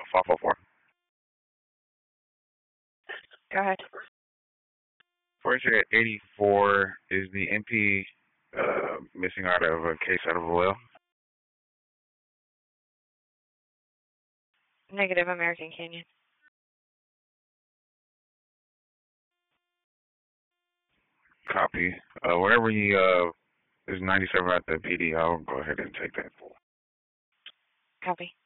504. Go ahead. First, you're at 84. Is the MP missing out of a case out of oil? Negative, American Canyon. Copy. Whenever you is 97 at the PD, I'll go ahead and take that. Copy.